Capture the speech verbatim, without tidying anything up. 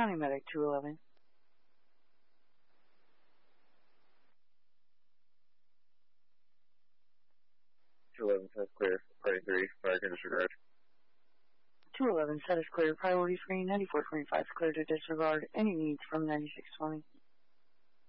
County Medic two eleven. two eleven, set clear. Party three, fire can disregard. two eleven, set is clear. Priority screen ninety-four twenty-five, clear to disregard any needs from ninety-six twenty.